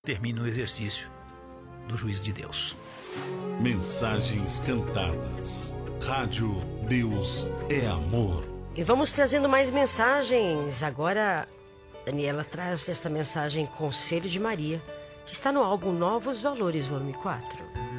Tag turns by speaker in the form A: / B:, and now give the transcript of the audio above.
A: termine o exercício do juízo de Deus.
B: Mensagens cantadas. Rádio Deus é Amor.
C: E vamos trazendo mais mensagens. Agora, Daniela traz esta mensagem Conselho de Maria, que está no álbum Novos Valores, volume 4.